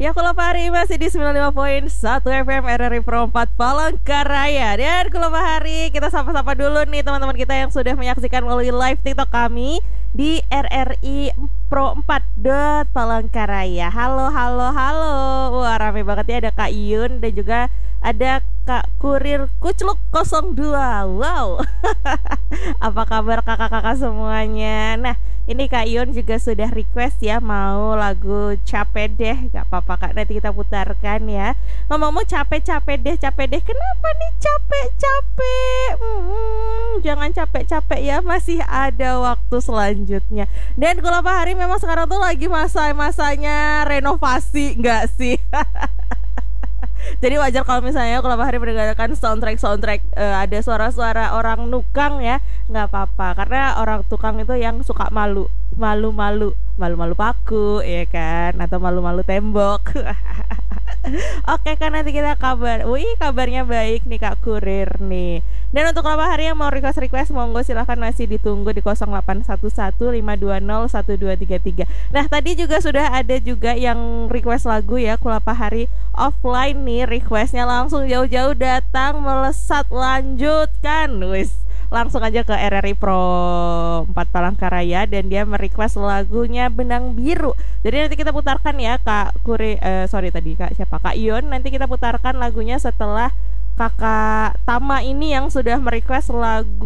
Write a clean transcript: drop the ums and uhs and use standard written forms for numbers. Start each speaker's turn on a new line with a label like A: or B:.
A: Ya kalau Hari masih di 95.1 FM RRI Pro 4 Palangkaraya. Dan kalau Hari kita sapa-sapa dulu nih teman-teman kita yang sudah menyaksikan melalui live TikTok kami di RRI Pro 4 Palangkaraya. Halo halo halo. Wah rame banget ya, ada Kak Iyun dan juga ada Kak Kurir Kucluk 02. Wow. Apa kabar kakak-kakak semuanya? Nah, ini Kak Ion juga sudah request ya mau lagu Capek Deh. Gak apa-apa Kak, nanti kita putarkan ya. Ngomong-ngomong capek deh. Kenapa nih capek? Jangan capek-capek ya, masih ada waktu selanjutnya. Dan kalau Pak Hari memang sekarang tuh lagi masa-masanya renovasi, gak sih? Jadi wajar kalau misalnya kalau Pak Hari mendengarkan soundtrack ada suara-suara orang nukang ya, nggak apa-apa karena orang tukang itu yang suka malu paku ya kan, atau malu-malu tembok. Oke kan, nanti kita kabarnya baik nih Kak Kurir nih. Dan untuk Pak Hari yang mau request monggo silahkan, masih ditunggu di 0811-520-1233. Nah tadi juga sudah ada juga yang request lagu ya, Kula Pak Hari offline nih, requestnya langsung jauh-jauh datang melesat lanjutkan, langsung aja ke RRI Pro 4 Palangkaraya dan dia merequest lagunya Benang Biru. Jadi nanti kita putarkan ya Kak Kak Ion, nanti kita putarkan lagunya setelah Kakak Tama ini yang sudah merequest lagu